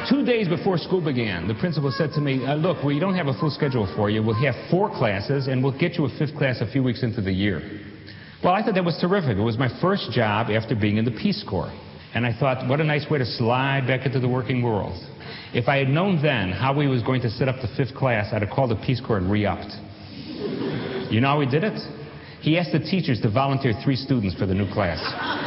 2 days before school began, the principal said to me, look, we don't have a full schedule for you. We'll have 4 classes, and we'll get you a 5th class a few weeks into the year. Well, I thought that was terrific. It was my first job after being in the Peace Corps. And I thought, what a nice way to slide back into the working world. If I had known then how he was going to set up the 5th class, I'd have called the Peace Corps and re-upped. You know how he did it? He asked the teachers to volunteer 3 students for the new class.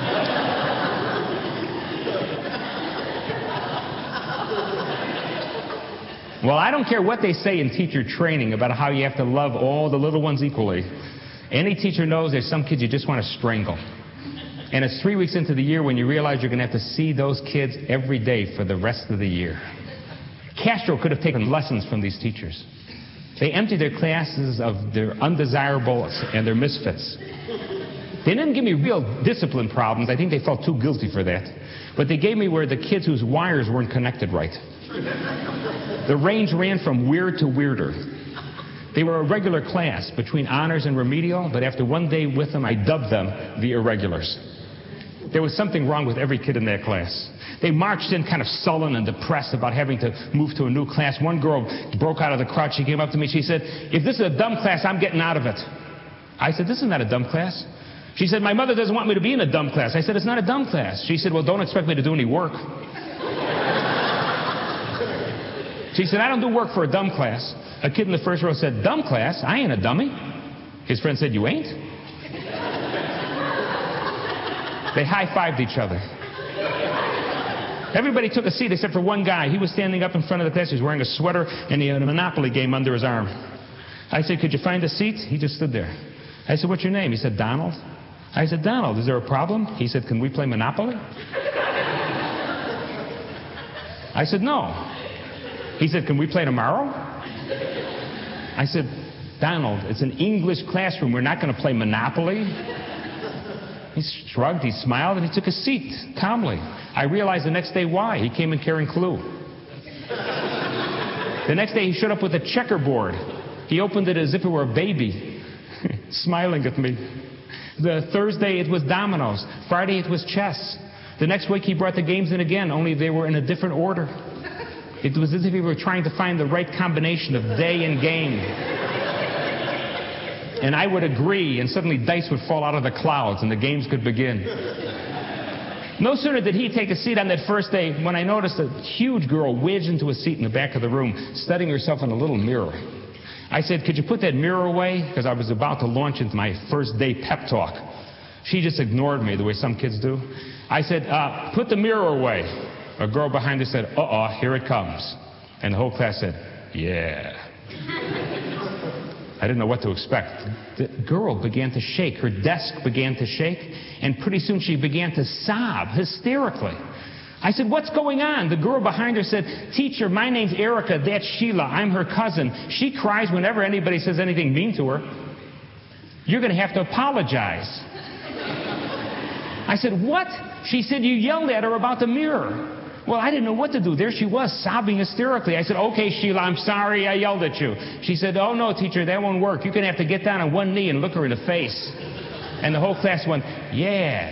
Well, I don't care what they say in teacher training about how you have to love all the little ones equally. Any teacher knows there's some kids you just want to strangle. And it's 3 weeks into the year when you realize you're going to have to see those kids every day for the rest of the year. Castro could have taken lessons from these teachers. They emptied their classes of their undesirables and their misfits. They didn't give me real discipline problems. I think they felt too guilty for that. But they gave me where the kids whose wires weren't connected right. The range ran from weird to weirder. They were a regular class between honors and remedial, but after 1 day with them, I dubbed them the irregulars. There was something wrong with every kid in that class. They marched in kind of sullen and depressed about having to move to a new class. One girl broke out of the crowd. She came up to me. She said, if this is a dumb class, I'm getting out of it. I said, this is not a dumb class. She said, my mother doesn't want me to be in a dumb class. I said, it's not a dumb class. She said, well, don't expect me to do any work. She said, I don't do work for a dumb class. A kid in the first row said, dumb class? I ain't a dummy. His friend said, you ain't? They high-fived each other. Everybody took a seat except for one guy. He was standing up in front of the class. He was wearing a sweater and he had a Monopoly game under his arm. I said, could you find a seat? He just stood there. I said, what's your name? He said, Donald. I said, Donald, is there a problem? He said, can we play Monopoly? I said, no. He said, can we play tomorrow? I said, Donald, it's an English classroom. We're not going to play Monopoly. He shrugged, he smiled, and he took a seat calmly. I realized the next day why. He came in carrying Clue. The next day he showed up with a checkerboard. He opened it as if it were a baby, smiling at me. The Thursday it was dominoes. Friday it was chess. The next week he brought the games in again, only they were in a different order. It was as if he were trying to find the right combination of day and game. And I would agree, and suddenly dice would fall out of the clouds and the games could begin. No sooner did he take a seat on that first day when I noticed a huge girl wedged into a seat in the back of the room, studying herself in a little mirror. I said, could you put that mirror away? Because I was about to launch into my first day pep talk. She just ignored me the way some kids do. I said, put the mirror away. A girl behind her said, uh-oh, here it comes. And the whole class said, yeah. I didn't know what to expect. The girl began to shake. Her desk began to shake. And pretty soon she began to sob hysterically. I said, what's going on? The girl behind her said, teacher, my name's Erica. That's Sheila. I'm her cousin. She cries whenever anybody says anything mean to her. You're going to have to apologize. I said, what? She said, you yelled at her about the mirror. Well, I didn't know what to do. There she was, sobbing hysterically. I said, okay, Sheila, I'm sorry I yelled at you. She said, oh, no, teacher, that won't work. You're going to have to get down on one knee and look her in the face. And the whole class went, yeah.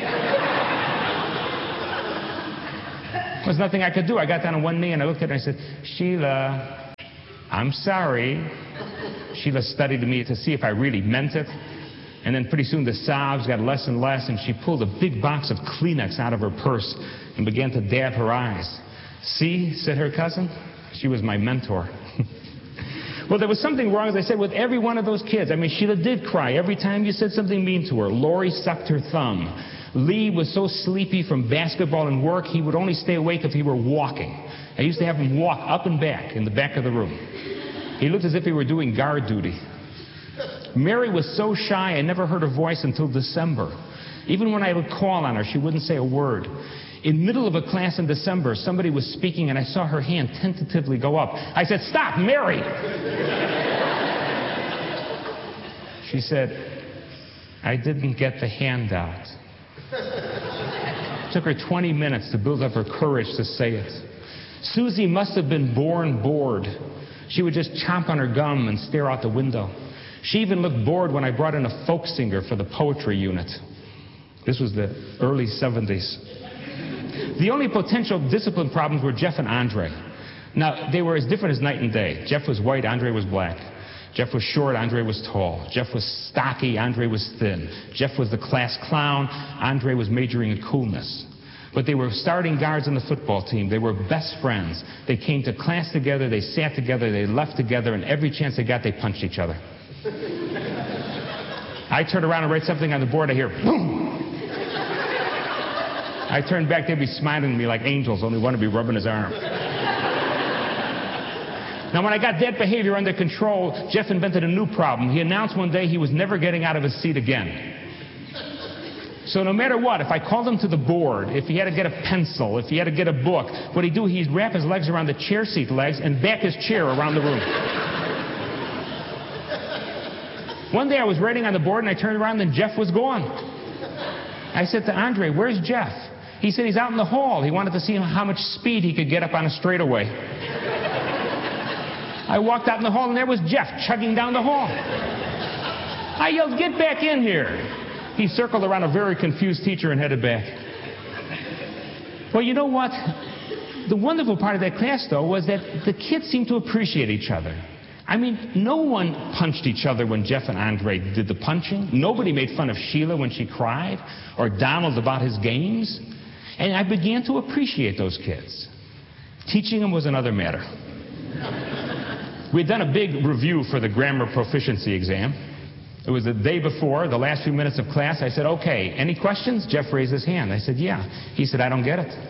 There was nothing I could do. I got down on one knee and I looked at her and I said, Sheila, I'm sorry. Sheila studied me to see if I really meant it. And then pretty soon the sobs got less and less, and she pulled a big box of Kleenex out of her purse and began to dab her eyes. See, said her cousin, she was my mentor. Well, there was something wrong, as I said, with every one of those kids. I mean, Sheila did cry every time you said something mean to her. Lori sucked her thumb. Lee was so sleepy from basketball and work, he would only stay awake if he were walking. I used to have him walk up and back in the back of the room. He looked as if he were doing guard duty. Mary was so shy, I never heard her voice until December. Even when I would call on her, she wouldn't say a word. In the middle of a class in December, somebody was speaking, and I saw her hand tentatively go up. I said, stop, Mary! She said, I didn't get the handout. It took her 20 minutes to build up her courage to say it. Susie must have been born bored. She would just chomp on her gum and stare out the window. She even looked bored when I brought in a folk singer for the poetry unit. This was the early 70s. The only potential discipline problems were Jeff and Andre. Now, they were as different as night and day. Jeff was white, Andre was black. Jeff was short, Andre was tall. Jeff was stocky, Andre was thin. Jeff was the class clown, Andre was majoring in coolness. But they were starting guards on the football team. They were best friends. They came to class together, they sat together, they left together, and every chance they got, they punched each other. I turned around and write something on the board, I hear, boom! I turned back, they'd be smiling at me like angels, only one would be rubbing his arm. Now, when I got that behavior under control, Jeff invented a new problem. He announced one day he was never getting out of his seat again. So no matter what, if I called him to the board, if he had to get a pencil, if he had to get a book, what he'd do, he'd wrap his legs around the chair seat legs and back his chair around the room. One day I was writing on the board and I turned around and Jeff was gone. I said to Andre, "Where's Jeff?" He said he's out in the hall. He wanted to see how much speed he could get up on a straightaway. I walked out in the hall and there was Jeff chugging down the hall. I yelled, "Get back in here." He circled around a very confused teacher and headed back. Well, you know what? The wonderful part of that class, though, was that the kids seemed to appreciate each other. I mean, no one punched each other when Jeff and Andre did the punching. Nobody made fun of Sheila when she cried, or Donald about his games. And I began to appreciate those kids. Teaching them was another matter. We'd done a big review for the grammar proficiency exam. It was the day before, the last few minutes of class. I said, "Okay, any questions?" Jeff raised his hand. I said, "Yeah." He said, "I don't get it."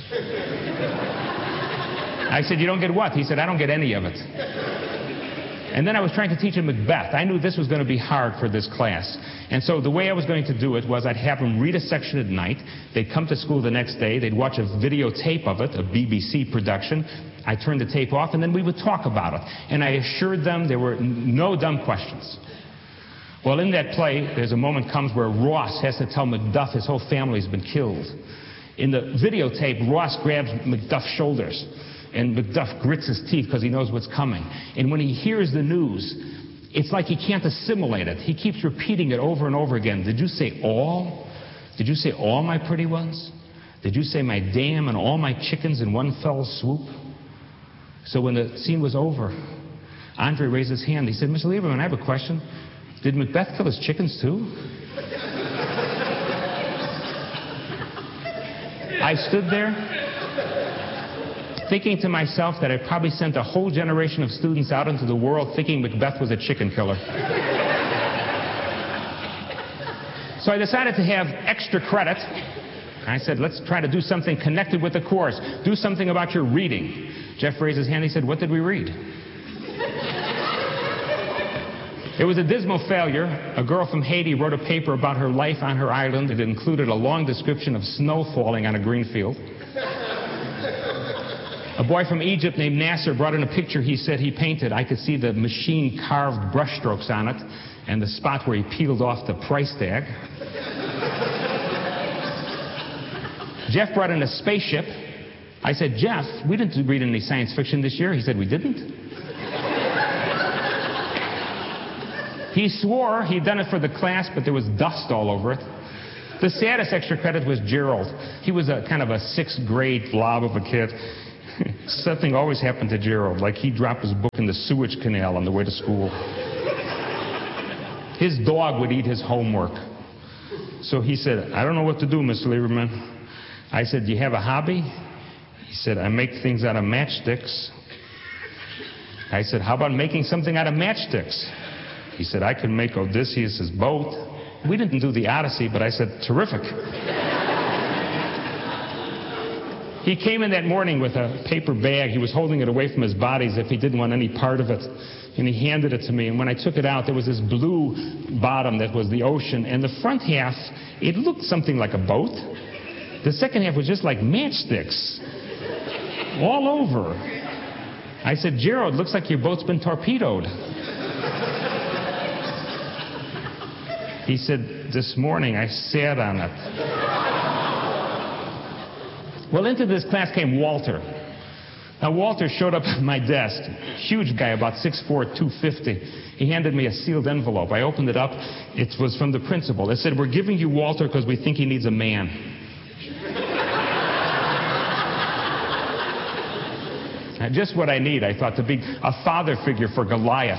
I said, "You don't get what?" He said, "I don't get any of it." And then I was trying to teach him Macbeth. I knew this was going to be hard for this class. And so the way I was going to do it was I'd have them read a section at night. They'd come to school the next day. They'd watch a videotape of it, a BBC production. I turned the tape off, and then we would talk about it. And I assured them there were no dumb questions. Well, in that play, there's a moment comes where Ross has to tell Macduff his whole family's been killed. In the videotape, Ross grabs Macduff's shoulders, and Macduff grits his teeth because he knows what's coming. And when he hears the news, it's like he can't assimilate it. He keeps repeating it over and over again. "Did you say all? Did you say all, my pretty ones? Did you say my dam and all my chickens in one fell swoop?" So when the scene was over, Andre raised his hand. He said, "Mr. Lieberman, I have a question. Did Macbeth kill his chickens too?" I stood there thinking to myself that I probably sent a whole generation of students out into the world thinking Macbeth was a chicken killer. So I decided to have extra credit. I said, "Let's try to do something connected with the course. Do something about your reading." Jeff raised his hand. He said, "What did we read?" It was a dismal failure. A girl from Haiti wrote a paper about her life on her island. It included a long description of snow falling on a green field. A boy from Egypt named Nasser brought in a picture he said he painted. I could see the machine-carved brushstrokes on it and the spot where he peeled off the price tag. Jeff brought in a spaceship. I said, "Jeff, we didn't read any science fiction this year." He said, "We didn't?" He swore he'd done it for the class, but there was dust all over it. The saddest extra credit was Gerald. He was a kind of a sixth grade blob of a kid. Something always happened to Gerald, like he dropped his book in the sewage canal on the way to school. His dog would eat his homework. So he said, "I don't know what to do, Mr. Lieberman." I said, "Do you have a hobby?" He said, "I make things out of matchsticks." I said, "How about making something out of matchsticks?" He said, "I could make Odysseus' boat." We didn't do the Odyssey, but I said, "Terrific." He came in that morning with a paper bag. He was holding it away from his body as if he didn't want any part of it. And he handed it to me. And when I took it out, there was this blue bottom that was the ocean. And the front half, it looked something like a boat. The second half was just like matchsticks. All over. I said, "Gerald, looks like your boat's been torpedoed." He said, "This morning I sat on it." Well, into this class came Walter. Now, Walter showed up at my desk. Huge guy, about 6'4", 250. He handed me a sealed envelope. I opened it up. It was from the principal. It said, "We're giving you Walter because we think he needs a man." Just what I need, I thought, to be a father figure for Goliath.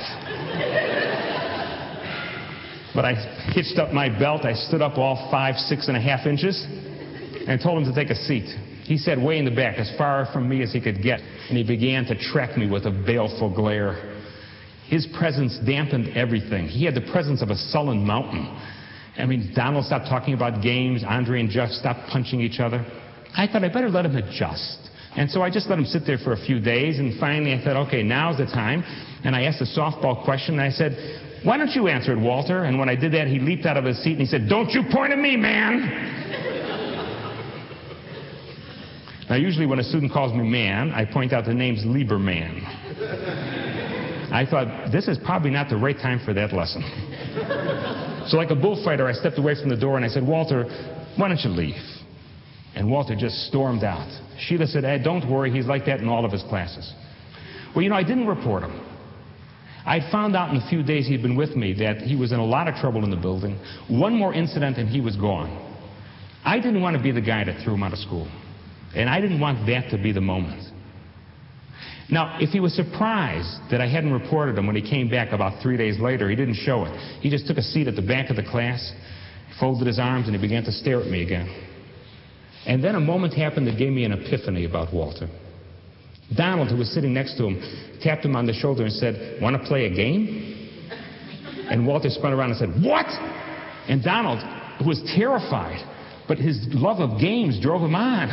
But I hitched up my belt, I stood up all 5, 6.5 inches, and told him to take a seat. He sat way in the back, as far from me as he could get, and he began to track me with a baleful glare. His presence dampened everything. He had the presence of a sullen mountain. I mean, Donald stopped talking about games. Andre and Jeff stopped punching each other. I thought I better let him adjust. And so I just let him sit there for a few days, and finally I thought, okay, now's the time. And I asked a softball question, and I said, "Why don't you answer it, Walter?" And when I did that, he leaped out of his seat and he said, "Don't you point at me, man!" Now, usually when a student calls me man, I point out the name's Lieberman. I thought, this is probably not the right time for that lesson. So like a bullfighter, I stepped away from the door and I said, "Walter, why don't you leave?" And Walter just stormed out. Sheila said, "Ed, don't worry, he's like that in all of his classes." Well, you know, I didn't report him. I'd found out in the few days he'd been with me that he was in a lot of trouble in the building. One more incident and he was gone. I didn't want to be the guy that threw him out of school. And I didn't want that to be the moment. Now, if he was surprised that I hadn't reported him when he came back about 3 days later, he didn't show it. He just took a seat at the back of the class, folded his arms, and he began to stare at me again. And then a moment happened that gave me an epiphany about Walter. Donald, who was sitting next to him, tapped him on the shoulder and said, "Want to play a game?" And Walter spun around and said, "What?" And Donald, who was terrified, but his love of games drove him on.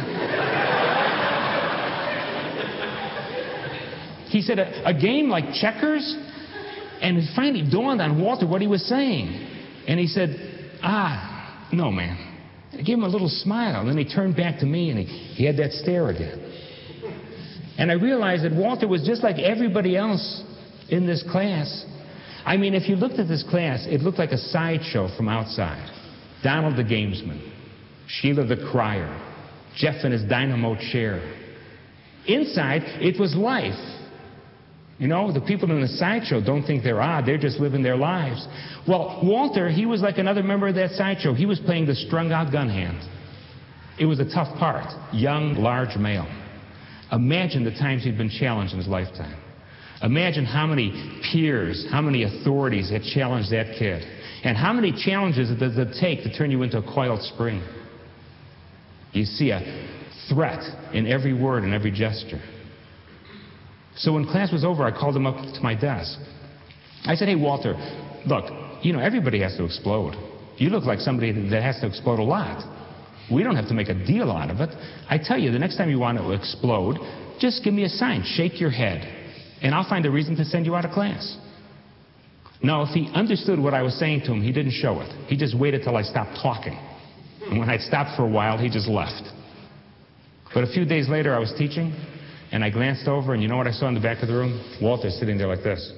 He said, a game like checkers? And it finally dawned on Walter what he was saying. And he said, "No, man." I gave him a little smile, and then he turned back to me, and he had that stare again. And I realized that Walter was just like everybody else in this class. I mean, if you looked at this class, it looked like a sideshow from outside. Donald the gamesman, Sheila the crier, Jeff in his dynamo chair. Inside, it was life. You know, the people in the sideshow don't think they're odd. They're just living their lives. Well, Walter, he was like another member of that sideshow. He was playing the strung-out gun hand. It was a tough part. Young, large male. Imagine the times he'd been challenged in his lifetime. Imagine how many peers, how many authorities had challenged that kid. And how many challenges does it take to turn you into a coiled spring? You see a threat in every word and every gesture. So when class was over, I called him up to my desk. I said, "Hey, Walter, look, you know, everybody has to explode. You look like somebody that has to explode a lot. We don't have to make a deal out of it. I tell you, the next time you want to explode, just give me a sign, shake your head, and I'll find a reason to send you out of class." Now, if he understood what I was saying to him, he didn't show it. He just waited till I stopped talking. And when I'd stopped for a while, he just left. But a few days later, I was teaching, and I glanced over, and you know what I saw in the back of the room? Walter sitting there like this.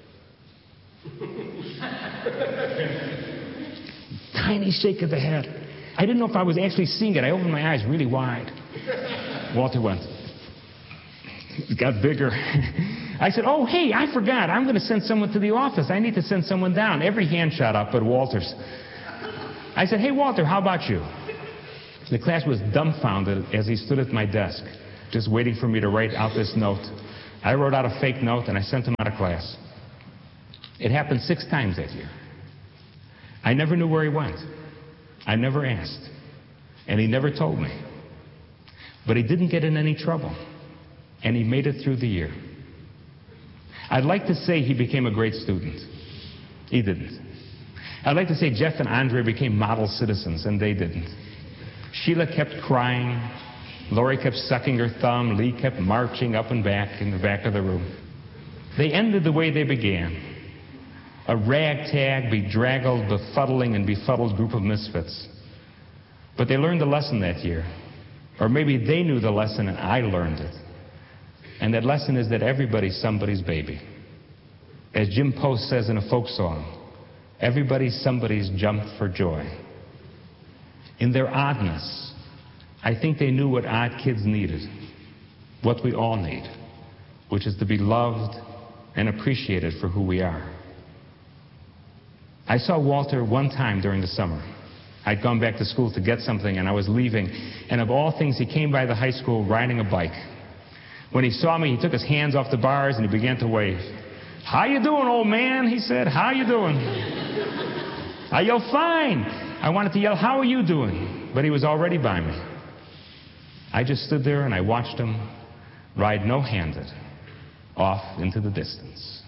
Tiny shake of the head. I didn't know if I was actually seeing it. I opened my eyes really wide. Walter went. It got bigger. I said, "Oh, hey, I forgot. I'm going to send someone to the office. I need to send someone down." Every hand shot up but Walter's. I said, "Hey, Walter, how about you?" The class was dumbfounded as he stood at my desk, just waiting for me to write out this note. I wrote out a fake note, and I sent him out of class. It happened 6 times that year. I never knew where he went. I never asked. And he never told me. But he didn't get in any trouble. And he made it through the year. I'd like to say he became a great student. He didn't. I'd like to say Jeff and Andre became model citizens, and they didn't. Sheila kept crying. Lori kept sucking her thumb. Lee kept marching up and back in the back of the room. They ended the way they began. A ragtag, bedraggled, befuddling, and befuddled group of misfits. But they learned a lesson that year. Or maybe they knew the lesson and I learned it. And that lesson is that everybody's somebody's baby. As Jim Post says in a folk song, everybody's somebody's jump for joy. In their oddness, I think they knew what odd kids needed, what we all need, which is to be loved and appreciated for who we are. I saw Walter one time during the summer. I'd gone back to school to get something, and I was leaving, and of all things, he came by the high school riding a bike. When he saw me, he took his hands off the bars and he began to wave. "How you doing, old man?" he said. "How you doing?" I yelled, "Fine." I wanted to yell, "How are you doing?" But he was already by me. I just stood there and I watched him ride no-handed off into the distance.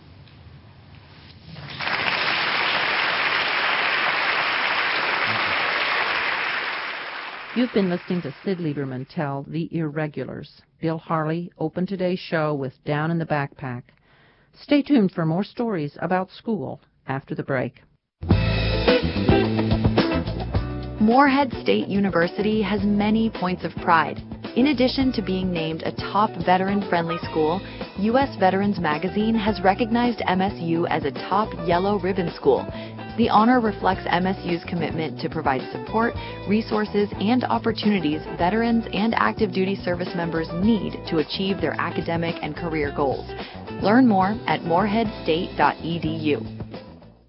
You've been listening to Sid Lieberman tell The Irregulars. Bill Harley opened today's show with Down in the Backpack. Stay tuned for more stories about school after the break. Morehead State University has many points of pride. In addition to being named a top veteran-friendly school, U.S. Veterans Magazine has recognized MSU as a top yellow ribbon school. The honor reflects MSU's commitment to provide support, resources, and opportunities veterans and active duty service members need to achieve their academic and career goals. Learn more at moreheadstate.edu.